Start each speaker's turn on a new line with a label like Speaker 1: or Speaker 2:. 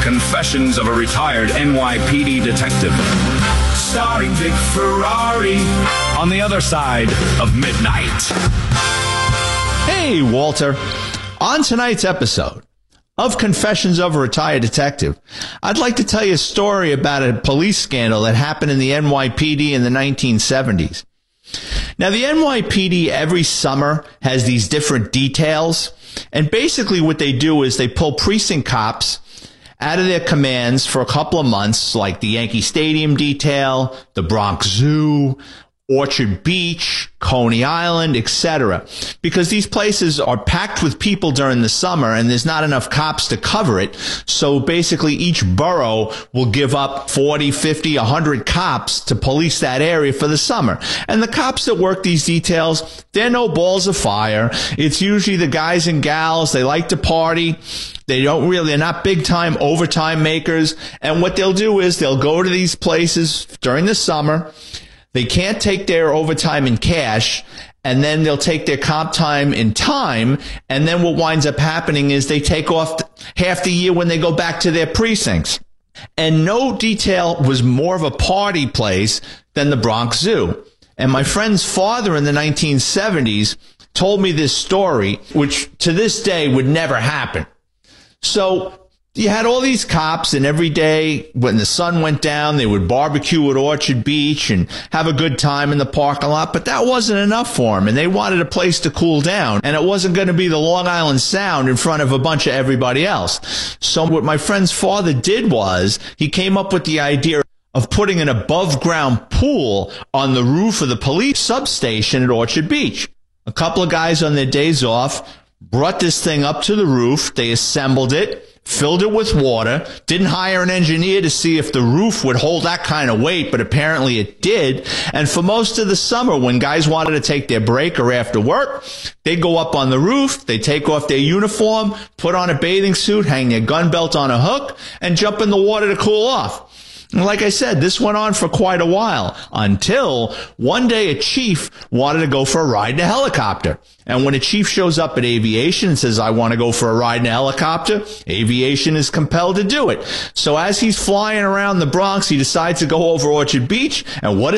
Speaker 1: Confessions of a Retired NYPD Detective. Starring Vic Ferrari on the other side of midnight.
Speaker 2: Hey, Walter. On tonight's episode of Confessions of a Retired Detective, I'd like to tell you a story about a police scandal that happened in the NYPD in the 1970s. Now, the NYPD every summer has these different details, and basically what they do is they pull precinct cops out of their commands for a couple of months, like the Yankee Stadium detail, the Bronx Zoo, Orchard Beach, Coney Island, etc. Because these places are packed with people during the summer and there's not enough cops to cover it. So basically each borough will give up 40, 50, 100 cops to police that area for the summer. And the cops that work these details, they're no balls of fire. It's usually the guys and gals. They like to party. They're not big time overtime makers. And what they'll do is they'll go to these places during the summer. They can't take their overtime in cash, and then they'll take their comp time in time, and then what winds up happening is they take off half the year when they go back to their precincts. And no detail was more of a party place than the Bronx Zoo. And my friend's father in the 1970s told me this story, which to this day would never happen. So you had all these cops, and every day when the sun went down, they would barbecue at Orchard Beach and have a good time in the parking lot. But that wasn't enough for them, and they wanted a place to cool down. And it wasn't going to be the Long Island Sound in front of a bunch of everybody else. So what my friend's father did was he came up with the idea of putting an above-ground pool on the roof of the police substation at Orchard Beach. A couple of guys on their days off brought this thing up to the roof. They assembled it, filled it with water, didn't hire an engineer to see if the roof would hold that kind of weight, but apparently it did. And for most of the summer, when guys wanted to take their break or after work, they'd go up on the roof, they'd take off their uniform, put on a bathing suit, hang their gun belt on a hook, and jump in the water to cool off. And like I said, this went on for quite a while until one day a chief wanted to go for a ride in a helicopter. And when a chief shows up at aviation and says, I want to go for a ride in a helicopter, aviation is compelled to do it. So as he's flying around the Bronx, he decides to go over Orchard Beach. And what